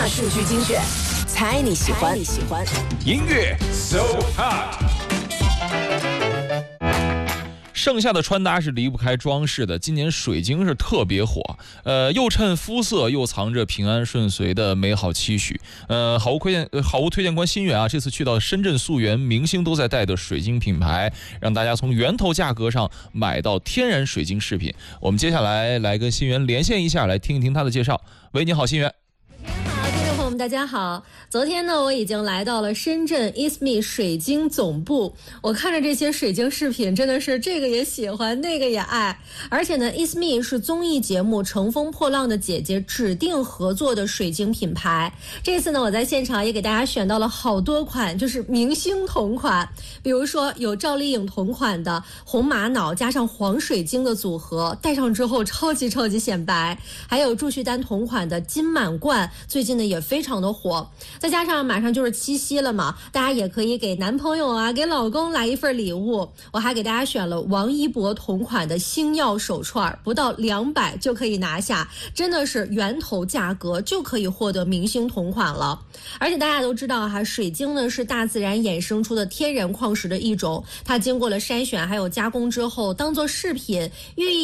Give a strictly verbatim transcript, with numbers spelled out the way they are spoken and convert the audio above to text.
大数据精选，猜你喜欢。你喜欢音乐 So Hot。盛夏的穿搭是离不开装饰的，今年水晶是特别火，呃，又衬肤色，又藏着平安顺遂的美好期许。呃，好物推荐，好物推荐官新源啊，这次去到深圳溯源，明星都在带的水晶品牌，让大家从源头价格上买到天然水晶饰品。我们接下来来跟新源连线一下，来听一听他的介绍。喂，你好，新源。 大家好，昨天呢，我已经来到了深圳 I S M E 水晶总部。我看着这些水晶饰品，真的是这个也喜欢，那个也爱。而且呢 ，I S M E 是综艺节目《乘风破浪的姐姐》指定合作的水晶品牌。这次呢，我在现场也给大家选到了好多款，就是明星同款。比如说有赵丽颖同款的红玛瑙加上黄水晶的组合，戴上之后超级超级显白。还有祝绪丹同款的金满贯，最近呢也非常。非常的火，再加上马上就是七夕了嘛，大家也可以给男朋友啊，给老公来一份礼物。我还给大家选了王一博同款的星耀手串，不到两百就可以拿下，真的是源头价格就可以获得明星同款了。而且大家都知道哈，水晶呢是大自然衍生出的天然矿石的一种，它经过了筛选还有加工之后，当做饰品寓意。